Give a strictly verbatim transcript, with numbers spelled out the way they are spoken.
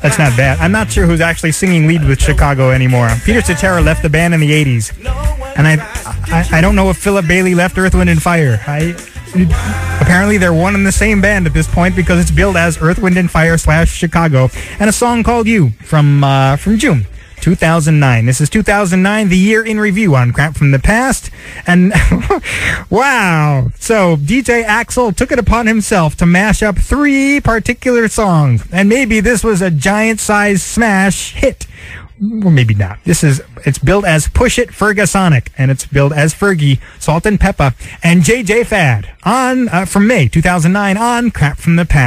That's not bad. I'm not sure who's actually singing lead with Chicago anymore. Peter Cetera left the band in the eighties. And I, I I don't know if Philip Bailey left Earth, Wind and Fire. I Apparently they're one and the same band at this point because it's billed as Earth, Wind and Fire slash Chicago. And a song called You from uh, from June two thousand nine. This is two thousand nine, the year in review on Crap from the Past. And wow. So D J Axel took it upon himself to mash up three particular songs. And maybe this was a giant-sized smash hit. Or maybe not. This is, it's billed as Push It Fergasonic, and it's billed as Fergie, Salt and Peppa, and J J Fad on, uh, from May two thousand nine on Crap from the Past.